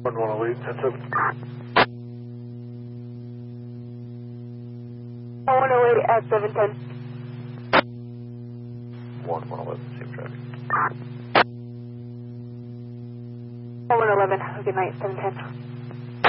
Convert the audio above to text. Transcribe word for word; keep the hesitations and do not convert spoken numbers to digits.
one one oh eight, ten seven. one oh eight at seven ten. one one eleven, same traffic. one eleven, good night, seven ten.